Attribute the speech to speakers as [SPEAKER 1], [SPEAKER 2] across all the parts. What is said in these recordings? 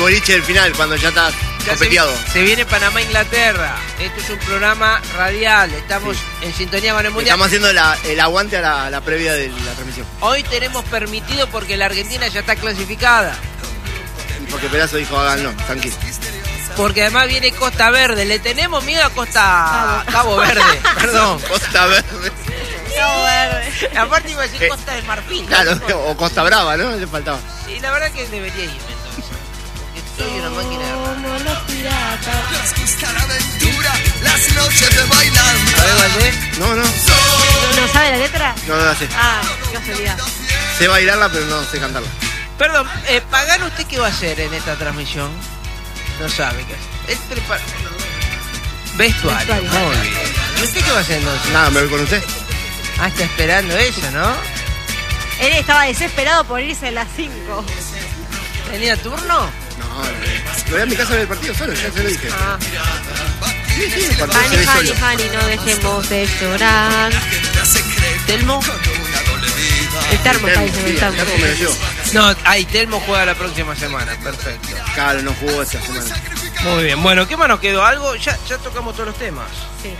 [SPEAKER 1] boliche del final, cuando ya está competido.
[SPEAKER 2] Se viene Panamá-Inglaterra. Esto es un programa radial. Estamos en sintonía con el Mundial.
[SPEAKER 1] Estamos haciendo el aguante a la previa de la transmisión.
[SPEAKER 2] Hoy tenemos permitido porque la Argentina ya está clasificada.
[SPEAKER 1] Y porque Perazo dijo, háganlo, tranquilo.
[SPEAKER 2] Porque además viene Costa Verde. Le tenemos miedo a Cabo Verde. Perdón.
[SPEAKER 1] Costa Verde.
[SPEAKER 3] Cabo Verde.
[SPEAKER 2] Aparte iba a decir Costa de Marfil.
[SPEAKER 1] Claro, o Costa Brava, ¿no? Le faltaba.
[SPEAKER 2] Sí, la verdad que debería irme entonces. Porque soy una máquina de
[SPEAKER 3] Como los piratas.
[SPEAKER 4] Les gusta la aventura, las noches de bailando.
[SPEAKER 2] A ver, Valdés.
[SPEAKER 1] No.
[SPEAKER 3] ¿No sabe la letra?
[SPEAKER 1] No la sé.
[SPEAKER 3] Ah, qué casualidad.
[SPEAKER 1] Sé bailarla, pero no sé cantarla.
[SPEAKER 2] Perdón, Pagano, ¿usted qué va a hacer en esta transmisión? No sabe qué hacer. Vestuario. Muy bien. ¿Y usted qué va a hacer entonces?
[SPEAKER 1] Nada, me voy con usted.
[SPEAKER 2] Ah, está esperando eso, ¿no?
[SPEAKER 3] Él estaba desesperado por irse a las 5.
[SPEAKER 2] ¿Tenía turno?
[SPEAKER 1] No, me voy a mi casa a ver el partido solo, ya se lo dije.
[SPEAKER 3] Ah.
[SPEAKER 1] Sí, el partido se ve solo.
[SPEAKER 3] Hani, no dejemos de llorar.
[SPEAKER 2] ¿Telmo?
[SPEAKER 3] El termo está diciendo, el
[SPEAKER 1] Sí, el
[SPEAKER 3] termo.
[SPEAKER 1] termo me lo llevo.
[SPEAKER 2] No, Telmo juega la próxima semana. Perfecto.
[SPEAKER 1] Claro, no jugó esta semana.
[SPEAKER 2] Muy bien. Bueno, ¿qué más nos quedó? ¿Algo? Ya tocamos todos los temas.
[SPEAKER 3] Sí.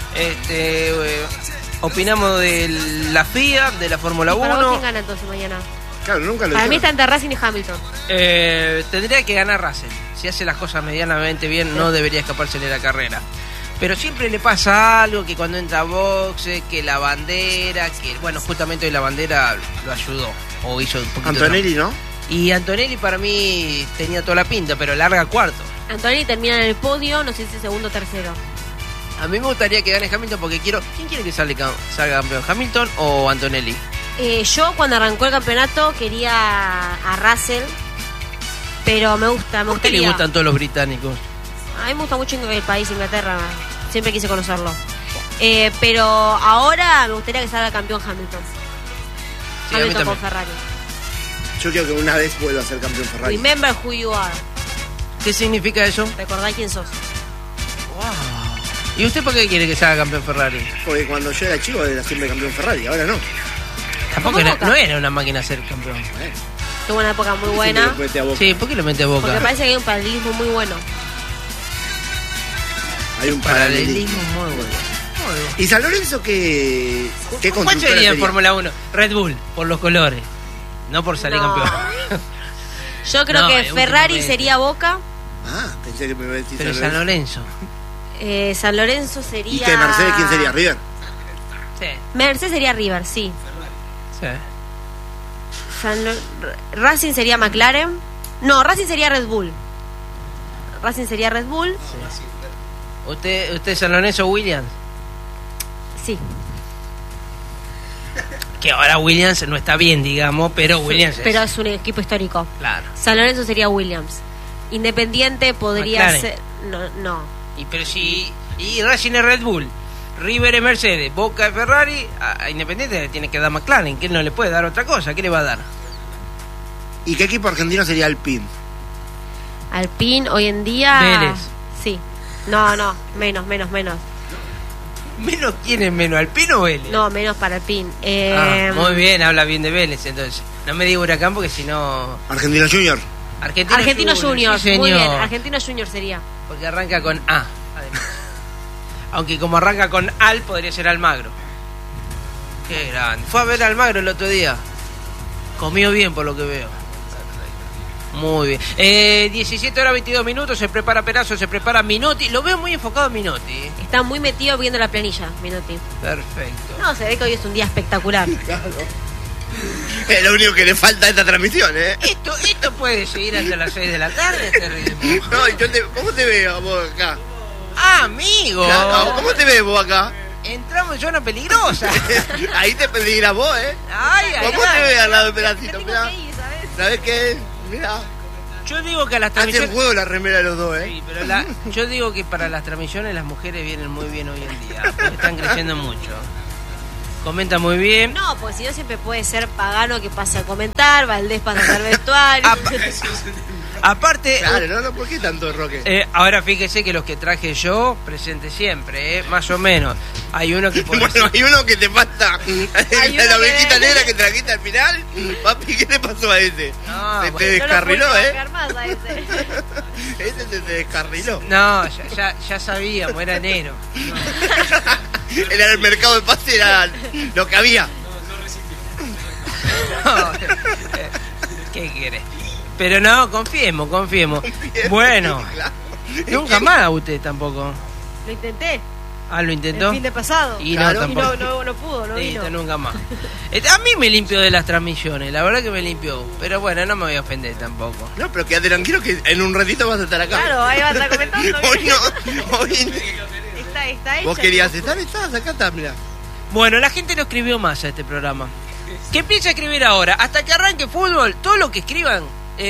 [SPEAKER 2] Opinamos de la FIA, de la Fórmula
[SPEAKER 3] ¿Para vos
[SPEAKER 2] 1.
[SPEAKER 3] quién gana entonces mañana?
[SPEAKER 1] Claro, nunca lo
[SPEAKER 3] Para mí
[SPEAKER 1] dijeron.
[SPEAKER 3] está entre Racing y Hamilton.
[SPEAKER 2] Tendría que ganar Russell. Si hace las cosas medianamente bien, no debería escapársele la carrera. Pero siempre le pasa algo, que cuando entra a boxe, que la bandera, que bueno, justamente hoy la bandera lo ayudó, o hizo un poquito.
[SPEAKER 1] Antonelli, ¿no?
[SPEAKER 2] Y Antonelli para mí tenía toda la pinta, pero larga cuarto.
[SPEAKER 3] Antonelli termina en el podio, no sé si es segundo o tercero.
[SPEAKER 2] A mí me gustaría que gane Hamilton porque quiero... ¿Quién quiere que salga campeón? ¿Hamilton o Antonelli?
[SPEAKER 3] Yo cuando arrancó el campeonato quería a Russell, pero me
[SPEAKER 2] ¿Por qué
[SPEAKER 3] gustaría.
[SPEAKER 2] le gustan todos los británicos?
[SPEAKER 3] A mí me gusta mucho el país, Inglaterra. Siempre quise conocerlo. Pero ahora me gustaría que salga campeón Hamilton.
[SPEAKER 2] Sí, a mí
[SPEAKER 3] Hamilton con
[SPEAKER 2] también.
[SPEAKER 3] Ferrari.
[SPEAKER 1] Yo quiero que una vez vuelva a ser campeón Ferrari.
[SPEAKER 3] Remember who you are.
[SPEAKER 2] ¿Qué significa eso?
[SPEAKER 3] Recordá quién sos.
[SPEAKER 2] ¿Y usted por qué quiere que salga campeón Ferrari?
[SPEAKER 1] Porque cuando yo era chico era siempre campeón Ferrari, ahora no.
[SPEAKER 2] Tampoco
[SPEAKER 3] Boca.
[SPEAKER 2] no era una máquina ser campeón.
[SPEAKER 3] Tuvo una época muy buena.
[SPEAKER 1] Siempre mete a Boca.
[SPEAKER 2] Sí, ¿por qué lo mete a Boca?
[SPEAKER 3] Porque parece que hay un paralelismo muy bueno.
[SPEAKER 1] Hay un
[SPEAKER 2] Paralelismo
[SPEAKER 1] paralelismo.
[SPEAKER 2] muy bueno. Muy bueno.
[SPEAKER 1] ¿Y San Lorenzo qué
[SPEAKER 2] ¿Cuál
[SPEAKER 1] constructora
[SPEAKER 2] sería en
[SPEAKER 1] sería?
[SPEAKER 2] Fórmula 1? Red Bull, por los colores. No por salir
[SPEAKER 3] No.
[SPEAKER 2] campeón.
[SPEAKER 3] Yo creo
[SPEAKER 2] No,
[SPEAKER 3] que
[SPEAKER 2] últimamente.
[SPEAKER 3] Ferrari sería Boca.
[SPEAKER 1] Ah, pensé que me iba a decir
[SPEAKER 2] Pero
[SPEAKER 1] San
[SPEAKER 2] San
[SPEAKER 1] Lorenzo.
[SPEAKER 2] Lorenzo.
[SPEAKER 3] San Lorenzo sería.
[SPEAKER 1] ¿Y que Mercedes quién sería? ¿River?
[SPEAKER 2] Sí,
[SPEAKER 3] Mercedes sería River, sí.
[SPEAKER 2] sí.
[SPEAKER 3] Racing sería McLaren. No, Racing sería Red Bull. Racing sería Red Bull.
[SPEAKER 2] ¿Usted San Lorenzo Williams?
[SPEAKER 3] Sí.
[SPEAKER 2] Que ahora Williams no está bien, digamos, pero Williams es.
[SPEAKER 3] Pero es un equipo histórico.
[SPEAKER 2] Claro.
[SPEAKER 3] San Lorenzo sería Williams. Independiente podría
[SPEAKER 2] McLaren.
[SPEAKER 3] ser. No.
[SPEAKER 2] Y Racing es Red Bull, River es Mercedes, Boca es Ferrari, a Independiente le tiene que dar McLaren, que él no le puede dar otra cosa, ¿qué le va a dar?
[SPEAKER 1] ¿Y qué equipo argentino sería Alpine?
[SPEAKER 3] Alpine hoy en día.
[SPEAKER 2] Vélez.
[SPEAKER 3] Sí. No, menos.
[SPEAKER 2] ¿Menos quién es menos, Alpino o Vélez?
[SPEAKER 3] No, menos para Alpine.
[SPEAKER 2] Muy bien, habla bien de Vélez, entonces. No me diga Huracán porque si no...
[SPEAKER 1] Argentino Junior.
[SPEAKER 3] Argentino Junior,
[SPEAKER 2] sí,
[SPEAKER 3] muy bien.
[SPEAKER 2] señor.
[SPEAKER 3] Argentino Junior sería.
[SPEAKER 2] Porque arranca con A, además. Aunque como arranca con Al, podría ser Almagro. Qué grande. Fue a ver a Almagro el otro día. Comió bien por lo que veo. Muy bien. 17:22, se prepara Perazo, se prepara Minotti. Lo veo muy enfocado en Minotti.
[SPEAKER 3] Está muy metido viendo la planilla, Minotti.
[SPEAKER 2] Perfecto.
[SPEAKER 3] No, se ve que hoy es un día espectacular.
[SPEAKER 1] Es lo único que le falta a esta transmisión, ¿eh?
[SPEAKER 2] Esto puede seguir hasta las 6 de la tarde, este ritmo.
[SPEAKER 1] No, ¿cómo te veo vos acá?
[SPEAKER 2] Ah, amigo.
[SPEAKER 1] Claro, ¿cómo te ves vos acá?
[SPEAKER 2] Entramos en zona peligrosa.
[SPEAKER 1] Ahí te peligra vos, ¿eh?
[SPEAKER 2] Ay,
[SPEAKER 1] ¿Cómo te ves al lado de Pedacito? Mirá.
[SPEAKER 3] ¿sabes?
[SPEAKER 1] ¿Sabés qué? Mirá.
[SPEAKER 2] Yo digo que a las
[SPEAKER 1] Hace
[SPEAKER 2] transmisiones...
[SPEAKER 1] juego la remera de los dos, ¿eh?
[SPEAKER 2] Sí, pero yo digo que para las transmisiones las mujeres vienen muy bien hoy en día. Porque están creciendo mucho. Comenta muy bien.
[SPEAKER 3] No, porque si no siempre puede ser Pagano que pasa a comentar, Valdés pasa a hacer vestuario.
[SPEAKER 2] Aparte,
[SPEAKER 1] Claro, no, ¿por qué tanto roque?
[SPEAKER 2] ahora fíjese que los que traje yo, presente siempre, más o menos. Hay uno que por
[SPEAKER 1] Bueno, hay uno que te falta.
[SPEAKER 3] Hay uno
[SPEAKER 1] La
[SPEAKER 3] que
[SPEAKER 1] ovejita
[SPEAKER 3] me-
[SPEAKER 1] negra que trajiste al final. Papi, ¿qué le pasó a ese?
[SPEAKER 2] No,
[SPEAKER 1] te
[SPEAKER 2] bueno,
[SPEAKER 1] descarriló,
[SPEAKER 3] no lo puedo
[SPEAKER 1] ¿eh?
[SPEAKER 3] bancar más a ese.
[SPEAKER 1] Ese te descarriló.
[SPEAKER 2] No, ya sabíamos, era enero.
[SPEAKER 1] Era el mercado de pase, era lo que había.
[SPEAKER 2] No, ¿qué querés? Pero no, confiemos. Bueno,
[SPEAKER 1] Claro.
[SPEAKER 2] nunca más usted tampoco.
[SPEAKER 3] Lo intenté
[SPEAKER 2] Ah, ¿lo
[SPEAKER 3] el
[SPEAKER 2] intentó?
[SPEAKER 3] fin de pasado.
[SPEAKER 2] Y
[SPEAKER 1] Claro.
[SPEAKER 2] no,
[SPEAKER 3] Y
[SPEAKER 2] tampoco.
[SPEAKER 3] no pudo, no
[SPEAKER 2] Listo,
[SPEAKER 3] vino.
[SPEAKER 2] nunca más. A mí me limpió de las transmisiones, la verdad que me limpió. Pero bueno, no me voy a ofender tampoco.
[SPEAKER 1] No, pero quédate tranquilo que en un ratito vas a estar acá.
[SPEAKER 3] Claro, ahí va a estar comentando.
[SPEAKER 1] Hoy no, hoy
[SPEAKER 3] Está hecha.
[SPEAKER 1] vos querías estar, acá está, mirá.
[SPEAKER 2] Bueno, la gente no escribió más a este programa. Que empiece a escribir ahora. Hasta que arranque fútbol, todo lo que escriban,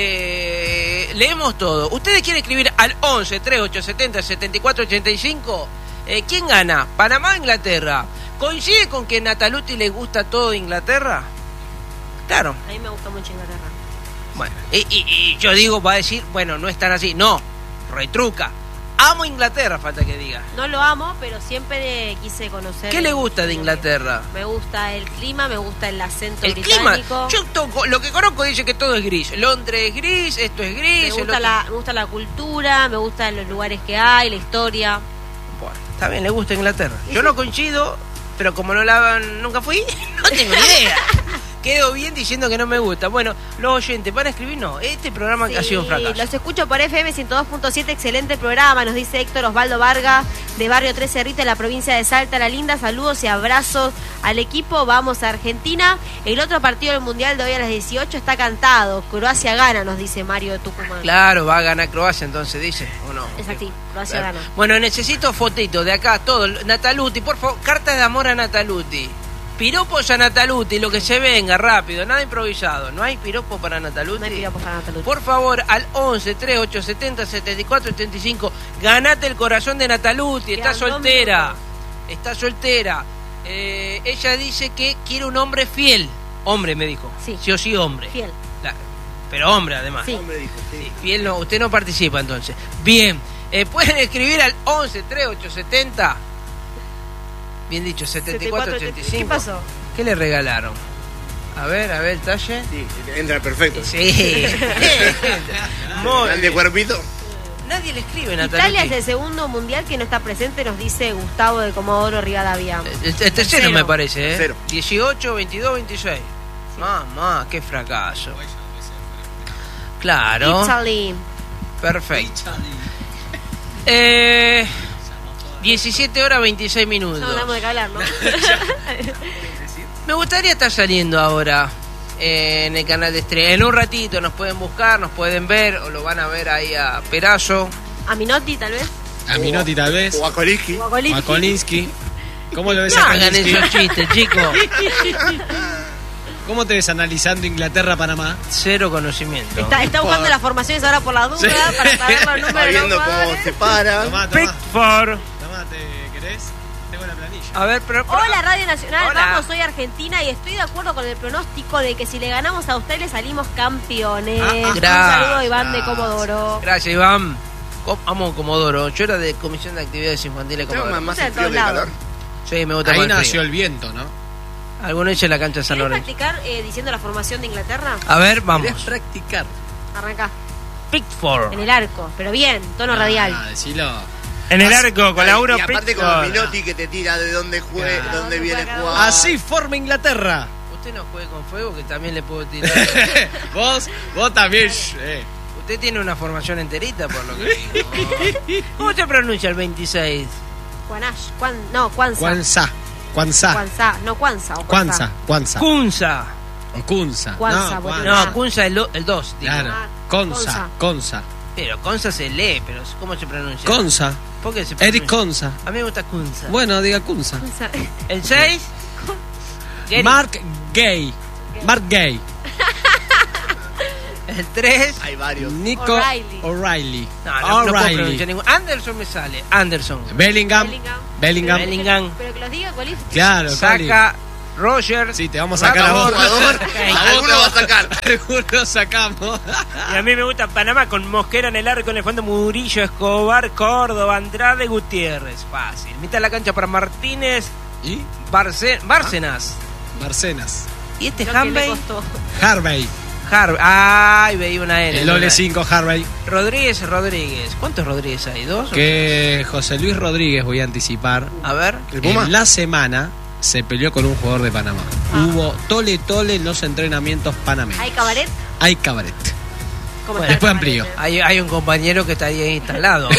[SPEAKER 2] leemos todo. ¿Ustedes quieren escribir al 11 3870 7485? ¿Quién gana? ¿Panamá o Inglaterra? ¿Coincide con que Nataluti le gusta todo Inglaterra? Claro.
[SPEAKER 3] A mí me gusta mucho Inglaterra.
[SPEAKER 2] Bueno, y yo digo, va a decir, bueno, no es tan así. No, retruca. Amo Inglaterra, falta que diga.
[SPEAKER 3] No lo amo, pero siempre quise conocer.
[SPEAKER 2] ¿Qué le gusta de Inglaterra?
[SPEAKER 3] Me gusta el clima, me gusta el acento
[SPEAKER 2] El clima,
[SPEAKER 3] británico.
[SPEAKER 2] yo lo que conozco dice que todo es gris. Londres es gris, esto es gris.
[SPEAKER 3] Me gusta la cultura, me gustan los lugares que hay, la historia.
[SPEAKER 2] Bueno, está bien, le gusta Inglaterra. Yo no coincido, pero como nunca fui, no tengo ni idea. Quedo bien diciendo que no me gusta. Bueno, los oyentes, ¿van a escribir? No, este programa ha sido un fracaso.
[SPEAKER 3] Los escucho por FM 102.7, excelente programa, nos dice Héctor Osvaldo Vargas, de Barrio 13 Cerrito, en la provincia de Salta, La Linda. Saludos y abrazos al equipo, vamos a Argentina. El otro partido del Mundial de hoy a las 18 está cantado, Croacia gana, nos dice Mario de Tucumán.
[SPEAKER 2] Claro, va a ganar Croacia entonces, dice, ¿o no?
[SPEAKER 3] Es así, Croacia
[SPEAKER 2] Claro.
[SPEAKER 3] gana.
[SPEAKER 2] Bueno, necesito fotitos de acá, todo. Nataluti, por favor, cartas de amor a Nataluti. Piropos a Nataluti, lo que se venga, rápido, nada improvisado. ¿No hay piropo para Nataluti?
[SPEAKER 3] No hay piropos para Nataluti.
[SPEAKER 2] Por favor, al 11 3870 7485, ganate el corazón de Nataluti. Está
[SPEAKER 3] Quedan 2
[SPEAKER 2] soltera.
[SPEAKER 3] minutos.
[SPEAKER 2] Está soltera. Ella dice que quiere un hombre fiel. Hombre, me dijo.
[SPEAKER 3] Sí.
[SPEAKER 2] O sí, hombre.
[SPEAKER 3] Fiel.
[SPEAKER 2] Pero hombre, además.
[SPEAKER 3] Sí.
[SPEAKER 1] Hombre dijo, sí.
[SPEAKER 2] Sí, fiel no, usted no participa entonces. Bien, pueden escribir al 11 3870. Bien dicho, 7485.
[SPEAKER 3] ¿Qué pasó?
[SPEAKER 2] ¿Qué le regalaron? A ver, talle.
[SPEAKER 1] Sí, entra perfecto.
[SPEAKER 2] Sí. Muy
[SPEAKER 1] Grande
[SPEAKER 2] bien.
[SPEAKER 1] cuerpito.
[SPEAKER 2] Nadie le escribe,
[SPEAKER 3] Italia es
[SPEAKER 2] Natalia.
[SPEAKER 3] el segundo mundial que no está presente, nos dice Gustavo de Comodoro Rivadavia.
[SPEAKER 2] El tercero me parece, ¿eh?
[SPEAKER 1] Tercero.
[SPEAKER 2] 18, 22, 26. Mamá, qué fracaso. Claro.
[SPEAKER 3] Italy.
[SPEAKER 2] Perfecto. 17 horas 26 minutos.
[SPEAKER 3] No hablamos de qué hablar, ¿no?
[SPEAKER 2] Me gustaría estar saliendo ahora en el canal de estrella. En un ratito nos pueden buscar, nos pueden ver o lo van a ver ahí a Perazo.
[SPEAKER 3] A Minotti, tal vez.
[SPEAKER 5] A Minotti tal vez.
[SPEAKER 1] O a Koliski.
[SPEAKER 3] O a
[SPEAKER 5] O
[SPEAKER 3] Kolinsky.
[SPEAKER 5] a Kolinsky. ¿Cómo lo ves
[SPEAKER 2] No
[SPEAKER 5] a
[SPEAKER 2] hagan
[SPEAKER 5] Kolinsky?
[SPEAKER 2] esos chistes, chicos.
[SPEAKER 5] ¿Cómo te ves analizando Inglaterra-Panamá?
[SPEAKER 2] Cero conocimiento.
[SPEAKER 3] Está buscando las formaciones ahora por la duda,
[SPEAKER 5] Sí.
[SPEAKER 3] para saber los
[SPEAKER 1] Va
[SPEAKER 3] números de
[SPEAKER 1] viendo
[SPEAKER 3] los
[SPEAKER 1] cómo
[SPEAKER 3] jugadores.
[SPEAKER 1] se para.
[SPEAKER 5] Tomá,
[SPEAKER 2] Pickford.
[SPEAKER 5] ¿te querés? Tengo la planilla.
[SPEAKER 2] A ver, pero...
[SPEAKER 3] Hola Radio Nacional,
[SPEAKER 2] Hola.
[SPEAKER 3] vamos, soy Argentina y estoy de acuerdo con el pronóstico de que si le ganamos a Australia salimos campeones. Un
[SPEAKER 2] Gracias.
[SPEAKER 3] saludo Iván de Comodoro.
[SPEAKER 2] Gracias, Iván. Amo Comodoro. Yo era de Comisión de Actividades Infantiles
[SPEAKER 1] Tengo
[SPEAKER 2] Comodoro.
[SPEAKER 1] más
[SPEAKER 3] O sea,
[SPEAKER 1] el frío
[SPEAKER 3] de
[SPEAKER 1] que
[SPEAKER 3] todos
[SPEAKER 1] el calor.
[SPEAKER 3] lados.
[SPEAKER 2] Sí, me gusta
[SPEAKER 5] Ahí
[SPEAKER 2] más el
[SPEAKER 5] nació
[SPEAKER 2] frío.
[SPEAKER 5] el viento, ¿no?
[SPEAKER 2] Algunos echan la cancha de San
[SPEAKER 3] ¿Querés
[SPEAKER 2] Lorenzo.
[SPEAKER 3] practicar diciendo la formación de Inglaterra?
[SPEAKER 2] A ver,
[SPEAKER 5] ¿Querés
[SPEAKER 2] vamos.
[SPEAKER 5] practicar?
[SPEAKER 3] Arranca.
[SPEAKER 2] Pickford.
[SPEAKER 3] En el arco, pero bien, tono radial.
[SPEAKER 5] Decilo.
[SPEAKER 2] En el arco con Lauro
[SPEAKER 1] Y aparte
[SPEAKER 2] Pickford.
[SPEAKER 1] como Minotti que te tira de dónde juegue,
[SPEAKER 5] Claro.
[SPEAKER 1] dónde viene
[SPEAKER 3] Dónde
[SPEAKER 1] jugando.
[SPEAKER 3] juega
[SPEAKER 5] Así forma Inglaterra.
[SPEAKER 2] Usted no juegue con fuego, que también le puedo tirar.
[SPEAKER 5] vos también.
[SPEAKER 2] Usted tiene una formación enterita, por lo que digo. ¿Cómo se pronuncia el 26?
[SPEAKER 3] Quanash, Kwanza.
[SPEAKER 5] Kwanza. Kwanza.
[SPEAKER 3] Kwanza, no Kwanza o
[SPEAKER 5] Kwanza. Kwanza.
[SPEAKER 2] Kunza.
[SPEAKER 5] O Kunza.
[SPEAKER 3] Kwanza,
[SPEAKER 5] No,
[SPEAKER 3] boludo.
[SPEAKER 5] Kwanza.
[SPEAKER 2] No, Kunza el 2, digo.
[SPEAKER 5] Claro.
[SPEAKER 3] Ah,
[SPEAKER 5] Konza. Konza.
[SPEAKER 2] Pero Konza se lee, pero ¿cómo se pronuncia?
[SPEAKER 5] Konza.
[SPEAKER 2] ¿Por qué se pronuncia?
[SPEAKER 5] Eric Konza.
[SPEAKER 2] A mí me gusta Kunza.
[SPEAKER 5] Bueno, diga Kunza.
[SPEAKER 3] Kwanza.
[SPEAKER 2] ¿El 6?
[SPEAKER 5] Mark Gay. Mark Gay.
[SPEAKER 2] ¿El 3?
[SPEAKER 1] Hay varios.
[SPEAKER 5] Nico
[SPEAKER 3] O'Reilly.
[SPEAKER 5] O'Reilly.
[SPEAKER 2] No puedo
[SPEAKER 5] O'Reilly.
[SPEAKER 2] pronunciar ninguno. Anderson me sale. Anderson.
[SPEAKER 5] Bellingham.
[SPEAKER 3] Bellingham.
[SPEAKER 5] Bellingham.
[SPEAKER 2] Bellingham.
[SPEAKER 3] Pero que los diga cuál es.
[SPEAKER 5] Claro,
[SPEAKER 2] Saca. Roger.
[SPEAKER 5] Sí, te vamos a sacar a vos.
[SPEAKER 1] Jugador, alguno va a sacar.
[SPEAKER 5] Algunos sacamos.
[SPEAKER 2] Y a mí me gusta Panamá con Mosquera en el arco, en el fondo Murillo, Escobar, Córdoba, Andrade, Gutiérrez. Fácil. Mitad de la cancha para Martínez.
[SPEAKER 5] ¿Y?
[SPEAKER 2] Bárcenas.
[SPEAKER 5] Barcenas.
[SPEAKER 2] Y este
[SPEAKER 3] Lo que le
[SPEAKER 2] Hanbey.
[SPEAKER 3] costó.
[SPEAKER 5] Harvey.
[SPEAKER 2] Ay, veía una N.
[SPEAKER 5] El doble 5 Harvey.
[SPEAKER 2] Rodríguez. ¿Cuántos Rodríguez hay? ¿Dos?
[SPEAKER 5] Que José Luis Rodríguez, voy a anticipar.
[SPEAKER 2] A ver.
[SPEAKER 1] ¿El Puma?
[SPEAKER 5] En la semana se peleó con un jugador de Panamá. Hubo tole en los entrenamientos panameños.
[SPEAKER 3] ¿Hay cabaret?
[SPEAKER 5] Hay cabaret.
[SPEAKER 3] ¿Cómo
[SPEAKER 2] Bueno,
[SPEAKER 3] está el
[SPEAKER 5] después
[SPEAKER 3] cabaret?
[SPEAKER 5] amplío.
[SPEAKER 2] Hay un compañero que está ahí instalado.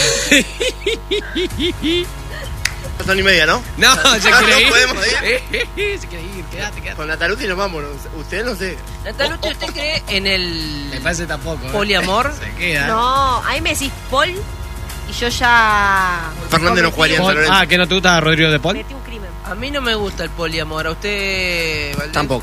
[SPEAKER 1] 2 y media, ¿no?
[SPEAKER 5] No, se quiere ir.
[SPEAKER 1] ¿Podemos ir?
[SPEAKER 5] Se quiere ir, quédate.
[SPEAKER 1] Con la Taruti nos vamos. Ustedes no sé.
[SPEAKER 2] Natalucci, ¿usted cree en
[SPEAKER 5] Me
[SPEAKER 2] el
[SPEAKER 5] parece tampoco.
[SPEAKER 2] poliamor?
[SPEAKER 5] Se queda.
[SPEAKER 3] No, ahí me decís Paul y yo ya...
[SPEAKER 1] Fernández no jugaría en
[SPEAKER 5] Paul-
[SPEAKER 1] San Lorenzo.
[SPEAKER 5] ¿que no te gusta Rodrigo de Paul?
[SPEAKER 3] Metí un crimen.
[SPEAKER 2] A mí no me gusta el poliamor. ¿A usted, Valdés?
[SPEAKER 1] Tampoco.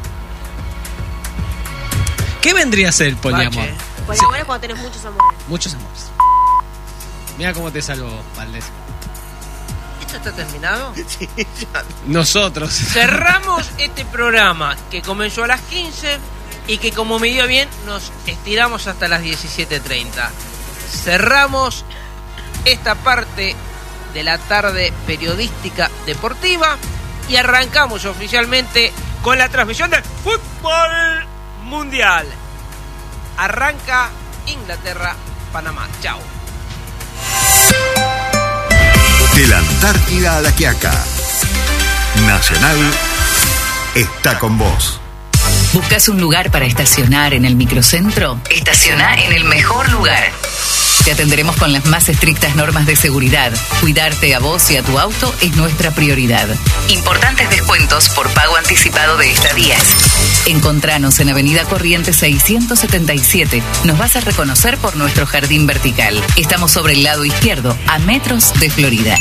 [SPEAKER 5] ¿Qué vendría a ser el poliamor?
[SPEAKER 2] Bache.
[SPEAKER 3] Pues amor es cuando tenés muchos amores.
[SPEAKER 5] Muchos amores. Mira cómo te salvó, Valdés.
[SPEAKER 2] ¿Esto está terminado?
[SPEAKER 1] Sí, ya.
[SPEAKER 5] Nosotros.
[SPEAKER 2] Cerramos este programa que comenzó a las 15 y que, como me dio bien, nos estiramos hasta las 17:30. Cerramos esta parte de la tarde periodística deportiva y arrancamos oficialmente con la transmisión del fútbol mundial. Arranca Inglaterra-Panamá. Chao.
[SPEAKER 6] De la Antártida a la Quiaca, Nacional está con vos.
[SPEAKER 7] ¿Buscas un lugar para estacionar en el microcentro? Estaciona en el mejor lugar. Te atenderemos con las más estrictas normas de seguridad. Cuidarte a vos y a tu auto es nuestra prioridad. Importantes descuentos por pago anticipado de estadías. Encontranos en Avenida Corrientes 677. Nos vas a reconocer por nuestro jardín vertical. Estamos sobre el lado izquierdo, a metros de Florida.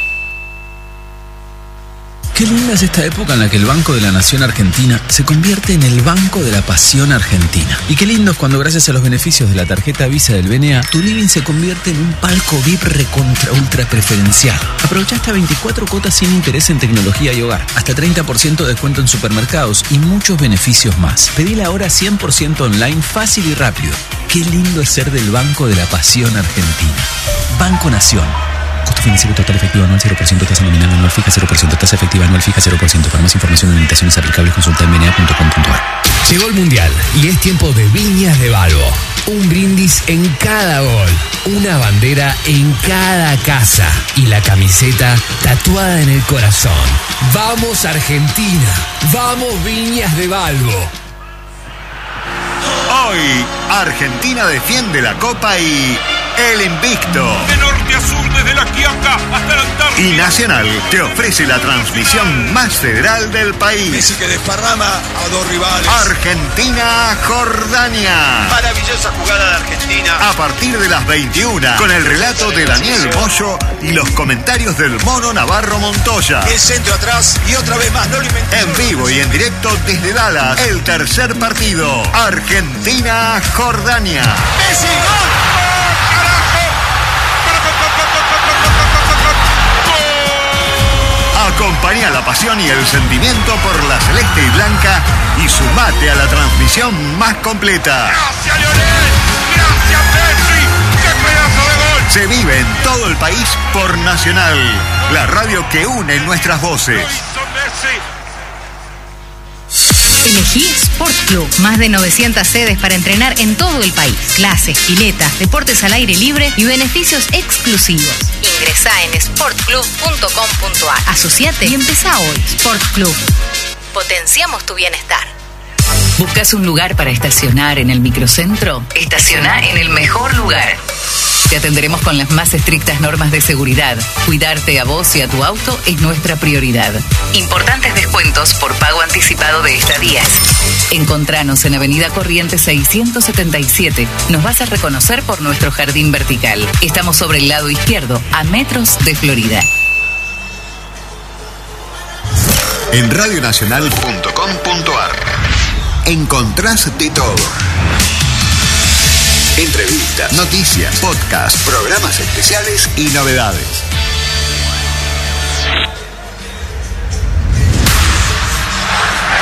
[SPEAKER 8] Qué linda es esta época en la que el Banco de la Nación Argentina se convierte en el Banco de la Pasión Argentina. Y qué lindo es cuando, gracias a los beneficios de la tarjeta Visa del BNA, tu living se convierte en un palco VIP recontra ultra preferencial. Aprovecha hasta 24 cuotas sin interés en tecnología y hogar, hasta 30% de descuento en supermercados y muchos beneficios más. Pedila ahora 100% online, fácil y rápido. Qué lindo es ser del Banco de la Pasión Argentina. Banco Nación. Costo financiero total efectivo anual 0%, tasa nominal anual fija 0%, tasa efectiva anual fija 0%. Para más información y limitaciones aplicables consulta en bna.com.ar.
[SPEAKER 9] Llegó el Mundial y es tiempo de Viñas de Balbo. Un brindis en cada gol, una bandera en cada casa y la camiseta tatuada en el corazón. ¡Vamos Argentina! ¡Vamos Viñas de Balbo!
[SPEAKER 6] Hoy, Argentina defiende la Copa y el invicto.
[SPEAKER 10] De norte a sur, desde la Quiaca hasta la Antártida.
[SPEAKER 6] Y Nacional te ofrece la transmisión más federal del país.
[SPEAKER 10] Messi que desparrama a 2 rivales.
[SPEAKER 6] Argentina-Jordania.
[SPEAKER 10] Maravillosa jugada de Argentina.
[SPEAKER 6] A partir de las 21, con el relato de Daniel Moyo y los comentarios del Mono Navarro Montoya.
[SPEAKER 10] El centro atrás y otra vez más, no lo inventé.
[SPEAKER 6] En vivo y en directo desde Dallas, el tercer partido. Argentina-Jordania.
[SPEAKER 10] Messi, gol.
[SPEAKER 6] Acompaña la pasión y el sentimiento por la celeste y blanca y sumate a la transmisión más completa.
[SPEAKER 10] Gracias, Lionel. Gracias, Messi. ¡Qué pedazo de gol!
[SPEAKER 6] Se vive en todo el país por Nacional, la radio que une nuestras voces.
[SPEAKER 10] Lo hizo Messi.
[SPEAKER 7] Elegí Sport Club. Más de 900 sedes para entrenar en todo el país. Clases, piletas, deportes al aire libre y beneficios exclusivos. Ingresá en sportclub.com.ar. Asociate y empezá hoy. Sport Club. Potenciamos tu bienestar. ¿Buscas un lugar para estacionar en el microcentro? Estaciona en el mejor lugar. Te atenderemos con las más estrictas normas de seguridad. Cuidarte a vos y a tu auto es nuestra prioridad. Importantes descuentos por pago anticipado de estadías. Encontranos en Avenida Corrientes 677. Nos vas a reconocer por nuestro jardín vertical. Estamos sobre el lado izquierdo, a metros de Florida.
[SPEAKER 6] En radionacional.com.ar encontrás de todo. Entrevistas, noticias, podcasts, programas especiales y novedades.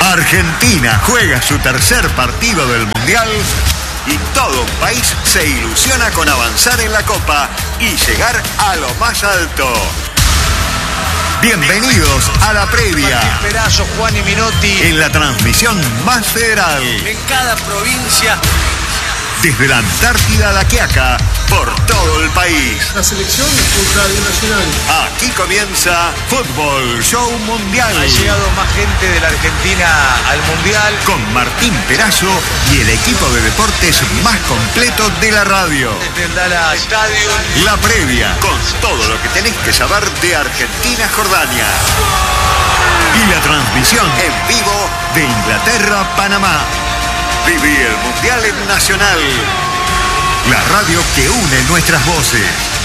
[SPEAKER 6] Argentina juega su tercer partido del Mundial y todo un país se ilusiona con avanzar en la Copa y llegar a lo más alto. Bienvenidos a la previa.
[SPEAKER 11] Perazo, Juan y Minotti.
[SPEAKER 6] En la transmisión más federal.
[SPEAKER 11] En cada provincia.
[SPEAKER 6] Desde la Antártida a la Quiaca, por todo el país.
[SPEAKER 12] La selección contra el Nacional.
[SPEAKER 6] Aquí comienza Fútbol Show Mundial.
[SPEAKER 11] Ha llegado más gente de la Argentina al Mundial.
[SPEAKER 6] Con Martín Perazo y el equipo de deportes más completo de la radio.
[SPEAKER 11] Desde el Dallas Stadium.
[SPEAKER 6] La previa, con todo lo que tenés que saber de Argentina-Jordania. Y la transmisión en vivo de Inglaterra-Panamá. Viví el Mundial en Nacional. La radio que une nuestras voces.